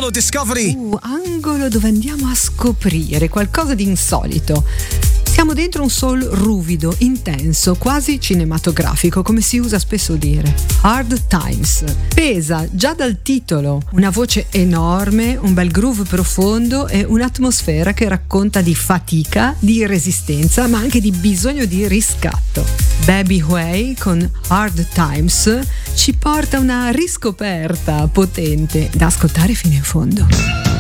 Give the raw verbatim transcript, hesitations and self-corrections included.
Angolo Discovery. Uh, angolo dove andiamo a scoprire qualcosa di insolito. Siamo dentro un soul ruvido, intenso, quasi cinematografico, come si usa spesso dire. Hard Times. Pesa già dal titolo. Una voce enorme, un bel groove profondo e un'atmosfera che racconta di fatica, di resistenza, ma anche di bisogno di riscatto. Baby Huey con Hard Times ci porta a una riscoperta potente da ascoltare fino in fondo.